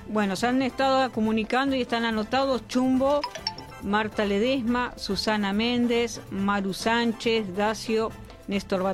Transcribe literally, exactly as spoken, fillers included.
Bueno, se han estado comunicando y están anotados Chumbo, Marta Ledesma, Susana Méndez, Maru Sánchez, Dacio, Néstor